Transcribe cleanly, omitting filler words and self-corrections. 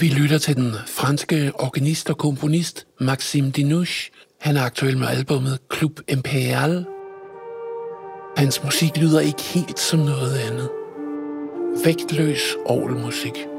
Vi lytter til den franske organist og komponist Maxime Denuche. Han er aktuel med albumet Club Imperial. Hans musik lyder ikke helt som noget andet. Vægtløs orgelmusik.